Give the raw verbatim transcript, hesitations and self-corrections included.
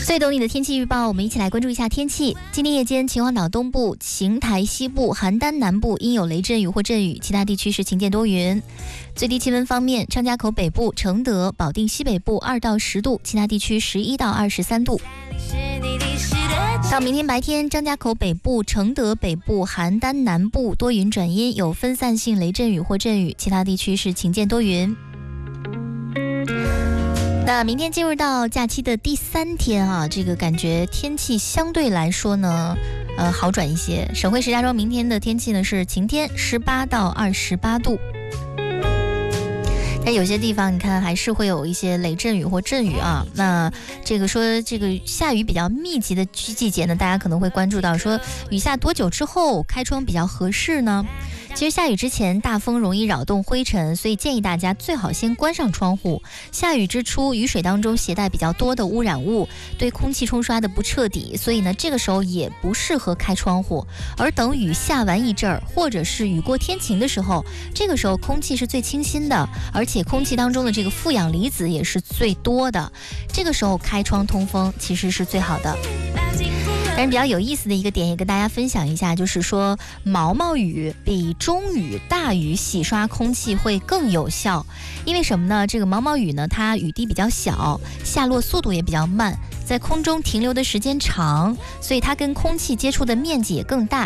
最懂你的天气预报，我们一起来关注一下天气。今天夜间，秦皇岛东部、邢台西部、邯郸南部应有雷阵雨或阵雨，其他地区是晴间多云。最低气温方面，张家口北部、承德、保定西北部二到十度，其他地区十一到二十三度。到明天白天，张家口北部、承德北部、邯郸南部多云转阴，有分散性雷阵雨或阵雨，其他地区是晴间多云。那明天进入到假期的第三天啊，这个感觉天气相对来说呢，呃，好转一些。省会石家庄明天的天气呢是晴天，十八到二十八度。但有些地方你看还是会有一些雷阵雨或阵雨啊。那这个说这个下雨比较密集的季节呢，大家可能会关注到说雨下多久之后开窗比较合适呢？其实下雨之前大风容易扰动灰尘，所以建议大家最好先关上窗户。下雨之初，雨水当中携带比较多的污染物，对空气冲刷的不彻底，所以呢这个时候也不适合开窗户。而等雨下完一阵儿，或者是雨过天晴的时候，这个时候空气是最清新的，而且空气当中的这个负氧离子也是最多的，这个时候开窗通风其实是最好的。但是比较有意思的一个点也跟大家分享一下，就是说毛毛雨比中雨、大雨洗刷空气会更有效。因为什么呢？这个毛毛雨呢，它雨滴比较小，下落速度也比较慢，在空中停留的时间长，所以它跟空气接触的面积也更大，